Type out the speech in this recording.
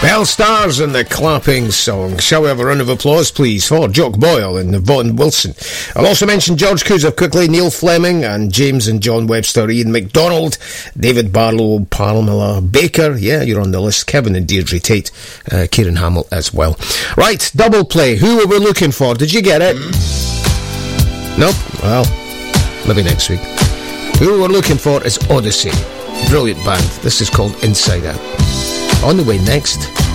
Bell Stars and the Clapping Song. Shall we have a round of applause, please, for Jock Boyle and Vaughan Wilson. I'll also mention George Cusack quickly, Neil Fleming and James and John Webster, Ian MacDonald, David Barlow, Pamela Baker, yeah, you're on the list, Kevin and Deirdre Tate, Kieran Hamill as well. Right, double play. Who were we looking for? Did you get it? Nope? Well, maybe next week. Who we're looking for is Odyssey. Brilliant band. This is called Inside Out. On the way next,